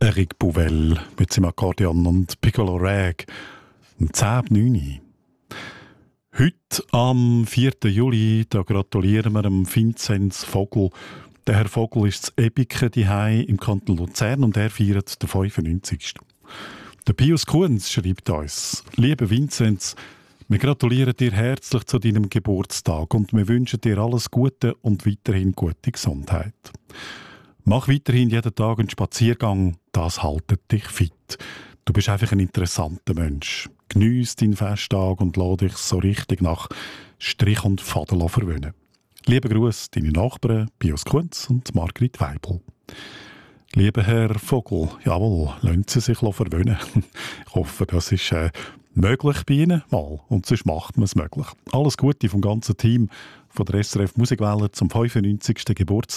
Eric Pouvel mit seinem Akkordeon und Piccolo Rag um 10:09. Heute, am 4. Juli, da gratulieren wir dem Vinzenz Vogel. Der Herr Vogel ist zu Ebiken daheim im Kanton Luzern und er feiert den 95. Der Pius Kunz schreibt uns: Lieber Vinzenz, wir gratulieren dir herzlich zu deinem Geburtstag und wir wünschen dir alles Gute und weiterhin gute Gesundheit. Mach weiterhin jeden Tag einen Spaziergang, das haltet dich fit. Du bist einfach ein interessanter Mensch. Geniess deinen Festtag und lass dich so richtig nach Strich und Faden verwöhnen. Lieber Gruß, deine Nachbarn Pius Kunz und Margrit Weibel. Lieber Herr Vogel, jawohl, lassen Sie sich verwöhnen. Ich hoffe, das ist möglich bei Ihnen mal und sonst macht man es möglich. Alles Gute vom ganzen Team von der SRF Musikwelle zum 95. Geburtstag.